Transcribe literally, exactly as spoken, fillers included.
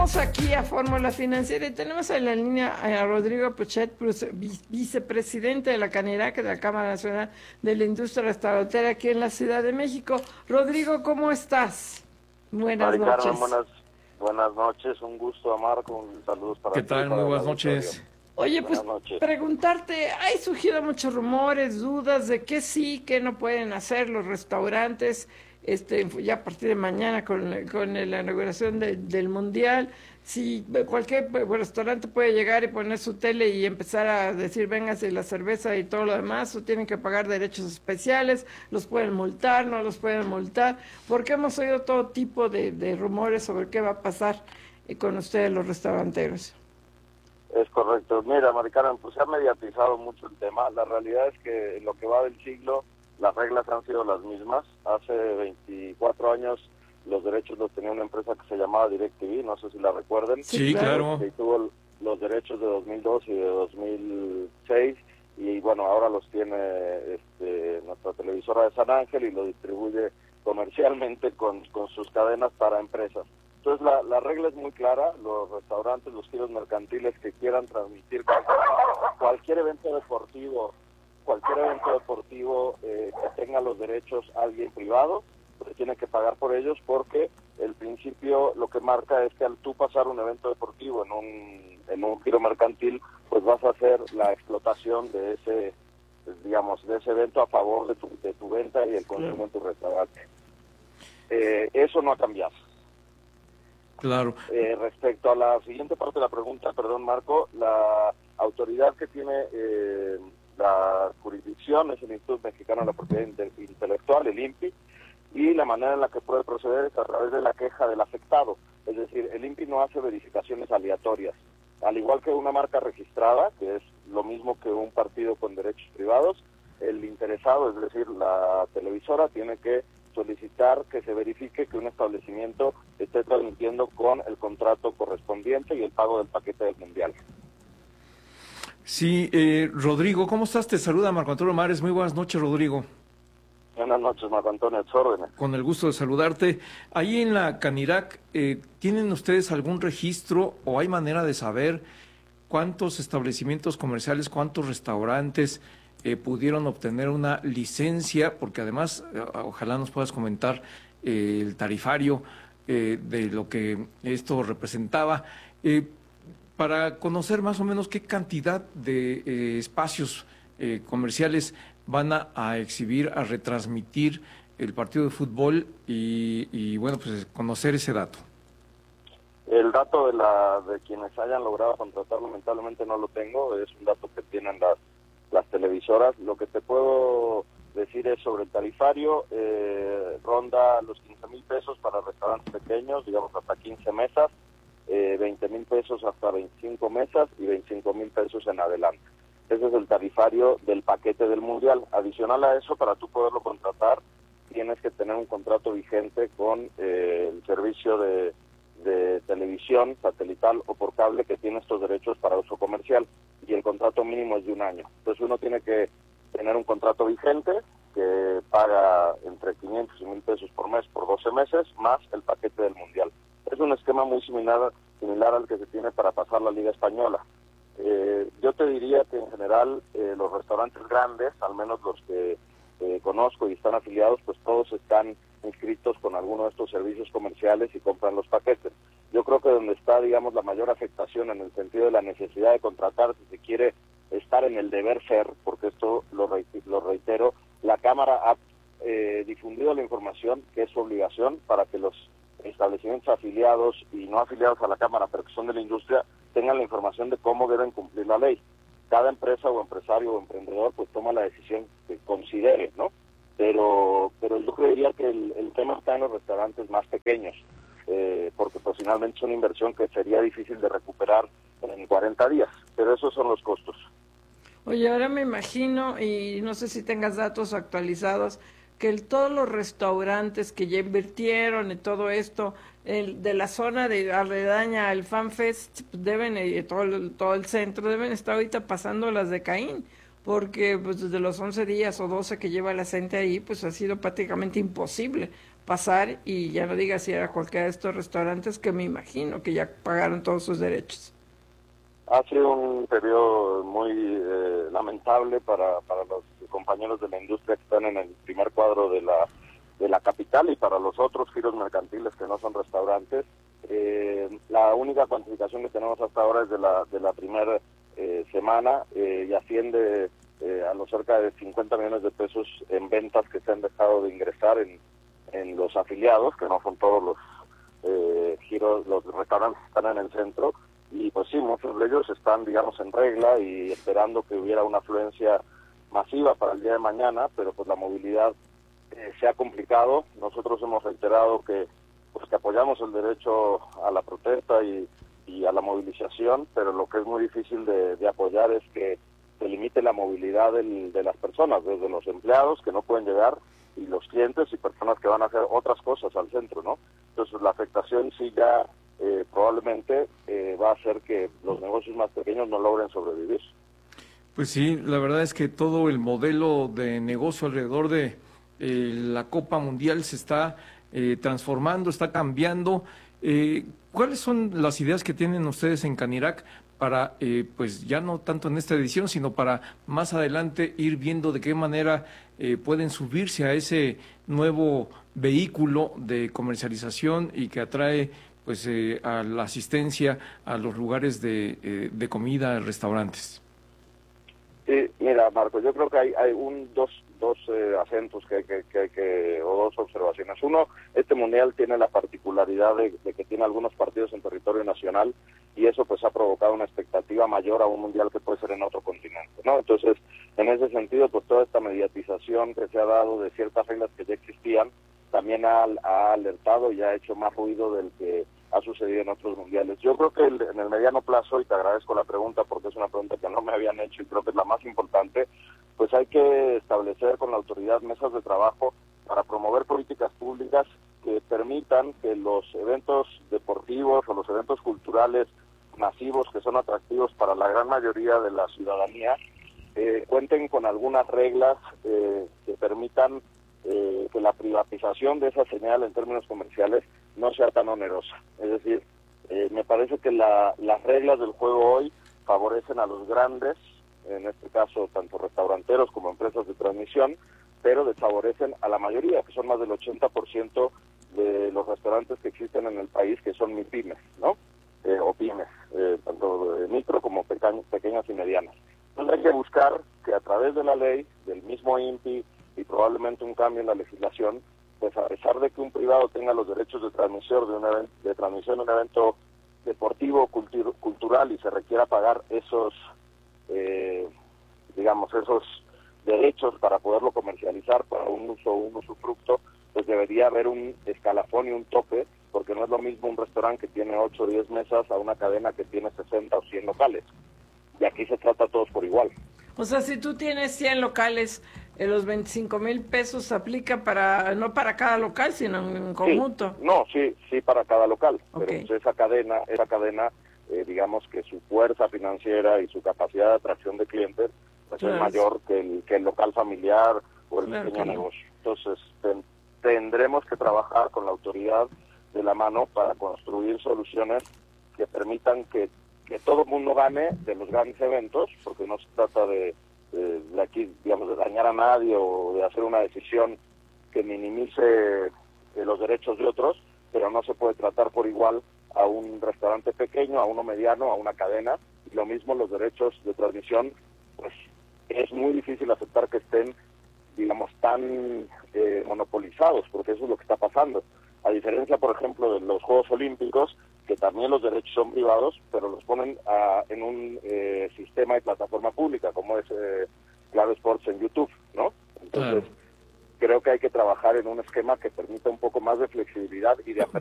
Estamos aquí a Fórmula Financiera y tenemos en la línea a Rodrigo Pochet, vicepresidente de la CANIRAC, de la Cámara Nacional de la Industria Restaurantera aquí en la Ciudad de México. Rodrigo, ¿cómo estás? Buenas Mari noches. Carmen, buenas, buenas noches, un gusto, Amar, con saludos para ¿Qué ti. tal? Muy buenas noches. Oye, pues preguntarte, hay surgido muchos rumores, dudas de que sí, que no pueden hacer los restaurantes, este, ya a partir de mañana con, con la inauguración de, del Mundial, si cualquier restaurante puede llegar y poner su tele y empezar a decir, véngase la cerveza y todo lo demás, o tienen que pagar derechos especiales, los pueden multar, no los pueden multar, porque hemos oído todo tipo de, de rumores sobre qué va a pasar con ustedes los restauranteros. Es correcto. Mira, Mari Carmen, pues se ha mediatizado mucho el tema. La realidad es que en lo que va del siglo, las reglas han sido las mismas. Hace veinticuatro años los derechos los tenía una empresa que se llamaba DirecTV, no sé si la recuerden. Sí, claro. Que tuvo los derechos de dos mil dos y de dos mil seis, y bueno, ahora los tiene este, nuestra televisora de San Ángel y lo distribuye comercialmente con, con sus cadenas para empresas. Entonces la, la regla es muy clara, los restaurantes, los giros mercantiles que quieran transmitir cualquier, cualquier evento deportivo, cualquier evento deportivo eh, que tenga los derechos a alguien privado, pues tiene que pagar por ellos, porque el principio lo que marca es que al tú pasar un evento deportivo en un, en un giro mercantil, pues vas a hacer la explotación de ese, pues, digamos, de ese evento a favor de tu, de tu venta y el consumo en tu restaurante. Eh, eso no ha cambiado. Claro. Eh, respecto a la siguiente parte de la pregunta, perdón, Marco, la autoridad que tiene eh, la jurisdicción es el Instituto Mexicano de la Propiedad Intelectual, el I N P I, y la manera en la que puede proceder es a través de la queja del afectado. Es decir, el I N P I no hace verificaciones aleatorias. Al igual que una marca registrada, que es lo mismo que un partido con derechos privados, el interesado, es decir, la televisora, tiene que solicitar que se verifique que un establecimiento esté transmitiendo con el contrato correspondiente y el pago del paquete del Mundial. Sí, eh, Rodrigo, ¿cómo estás? Te saluda Marco Antonio Mares. Muy buenas noches, Rodrigo. Buenas noches, Marco Antonio, a tus órdenes. Con el gusto de saludarte. Ahí en la CANIRAC, eh, ¿tienen ustedes algún registro o hay manera de saber cuántos establecimientos comerciales, cuántos restaurantes Eh, pudieron obtener una licencia? Porque además, eh, ojalá nos puedas comentar eh, el tarifario eh, de lo que esto representaba, eh, para conocer más o menos qué cantidad de eh, espacios eh, comerciales van a, a exhibir, a retransmitir el partido de fútbol y, y bueno, pues conocer ese dato. El dato de, la, de quienes hayan logrado contratar, lamentablemente no lo tengo, es un dato que tienen las las televisoras. Lo que te puedo decir es sobre el tarifario, eh, ronda los quince mil pesos para restaurantes pequeños, digamos hasta quince mesas, eh, veinte mil pesos hasta veinticinco mesas y veinticinco mil pesos en adelante. Ese es el tarifario del paquete del Mundial. Adicional a eso, para tú poderlo contratar, tienes que tener un contrato vigente con eh, el servicio de, de televisión satelital o por cable que tiene estos derechos para uso comercial, y el contrato mínimo es de un año. Entonces uno tiene que tener un contrato vigente que paga entre quinientos y mil pesos por mes por doce meses, más el paquete del Mundial. Es un esquema muy similar, similar al que se tiene para pasar la Liga Española. Eh, yo te diría que en general eh, los restaurantes grandes, al menos los que eh, conozco y están afiliados, pues todos están inscritos con alguno de estos servicios comerciales y compran los paquetes. Yo creo que donde está, digamos, la mayor afectación en el sentido de la necesidad de contratar, si se quiere estar en el deber ser, porque esto lo, re lo reitero, la Cámara ha eh, difundido la información, que es su obligación, para que los establecimientos afiliados y no afiliados a la Cámara, pero que son de la industria, tengan la información de cómo deben cumplir la ley. Cada empresa o empresario o emprendedor pues toma la decisión que considere, ¿no? Pero, pero yo creería que el, el tema está en los restaurantes más pequeños, eh, porque pues finalmente es una inversión que sería difícil de recuperar en cuarenta días, pero esos son los costos. Oye, ahora me imagino, y no sé si tengas datos actualizados, que el, todos los restaurantes que ya invirtieron y todo esto, el, de la zona de aledaña al FanFest, deben, y todo el, todo el centro, deben estar ahorita pasando las de Caín, porque pues desde los once días o doce que lleva la gente ahí, pues ha sido prácticamente imposible pasar y ya no digas si era cualquiera de estos restaurantes que me imagino que ya pagaron todos sus derechos. Ha sido un periodo muy eh, lamentable para, para los compañeros de la industria que están en el primer cuadro de la de la capital y para los otros giros mercantiles que no son restaurantes. Eh, la única cuantificación que tenemos hasta ahora es de la de la primera eh, semana eh, y asciende eh, a los cerca de cincuenta millones de pesos en ventas que se han dejado de ingresar en, en los afiliados, que no son todos los eh, giros, los restaurantes que están en el centro. Y pues sí, muchos de ellos están, digamos, en regla y esperando que hubiera una afluencia masiva para el día de mañana, pero pues la movilidad eh, se ha complicado. Nosotros hemos reiterado que pues que apoyamos el derecho a la protesta y, y a la movilización, pero lo que es muy difícil de, de apoyar es que se limite la movilidad del, de las personas, desde los empleados que no pueden llegar y los clientes y personas que van a hacer otras cosas al centro, ¿no? Entonces la afectación sí ya eh, probablemente eh, va a hacer que los negocios más pequeños no logren sobrevivir. Pues sí, la verdad es que todo el modelo de negocio alrededor de eh, la Copa Mundial se está eh, transformando, está cambiando. Eh, ¿Cuáles son las ideas que tienen ustedes en Canirac para, eh, pues ya no tanto en esta edición, sino para más adelante ir viendo de qué manera eh, pueden subirse a ese nuevo vehículo de comercialización y que atrae pues eh, a la asistencia a los lugares de, eh, de comida, restaurantes? Sí, mira, Marco, yo creo que hay, hay un dos dos eh, acentos que, que, que, que o dos observaciones. Uno, este mundial tiene la particularidad de, de que tiene algunos partidos en territorio nacional y eso pues ha provocado una expectativa mayor a un mundial que puede ser en otro continente, ¿no? Entonces, en ese sentido, pues toda esta mediatización que se ha dado de ciertas reglas que ya existían también ha, ha alertado y ha hecho más ruido del que ha sucedido en otros mundiales. Yo creo que el, en el mediano plazo, y te agradezco la pregunta porque es una pregunta que no me habían hecho y creo que es la más importante, pues hay que establecer con la autoridad mesas de trabajo para promover políticas públicas que permitan que los eventos deportivos o los eventos culturales masivos que son atractivos para la gran mayoría de la ciudadanía eh, cuenten con algunas reglas eh, que permitan eh, que la privatización de esa señal en términos comerciales no sea tan onerosa. Es decir, eh, me parece que la, las reglas del juego hoy favorecen a los grandes, en este caso tanto restauranteros como empresas de transmisión, pero desfavorecen a la mayoría, que son más del ochenta por ciento de los restaurantes que existen en el país, que son MIPYMES, ¿no? Eh, o pymes, eh, tanto de micro como peca- pequeñas y medianas. Entonces hay que buscar que a través de la ley, del mismo INPI y probablemente un cambio en la legislación, pues a pesar de que un privado tenga los derechos de transmisión de un evento, de transmisión de un evento deportivo, cultur- cultural y se requiera pagar esos, eh, digamos, esos derechos para poderlo comercializar para un uso o un usufructo, pues debería haber un escalafón y un tope, porque no es lo mismo un restaurante que tiene ocho o diez mesas a una cadena que tiene sesenta o cien locales. Y aquí se trata a todos por igual. O sea, si tú tienes cien locales, eh, los veinticinco mil pesos se aplica para, no para cada local, sino en conjunto. Sí, no, sí, sí para cada local, Okay. pero pues esa cadena, esa cadena, eh, digamos que su fuerza financiera y su capacidad de atracción de clientes pues Claro. es mayor que el, que el local familiar o el Claro, pequeño claro. negocio. Entonces, ten- tendremos que trabajar con la autoridad de la mano para construir soluciones que permitan que, que todo el mundo gane de los grandes eventos, porque no se trata de, de, de aquí, digamos, de dañar a nadie o de hacer una decisión que minimice eh, los derechos de otros, pero no se puede tratar por igual a un restaurante pequeño, a uno mediano, a una cadena, y lo mismo los derechos de transmisión, pues es muy difícil aceptar que estén, digamos, tan eh, monopolizados, porque eso es lo que está pasando. A diferencia, por ejemplo, de los Juegos Olímpicos, que también los derechos son privados, pero los ponen a, en un eh, sistema de plataforma pública, como es eh, Claro Sports en YouTube, ¿no? Entonces, Claro. creo que hay que trabajar en un esquema que permita un poco más de flexibilidad y de apertura.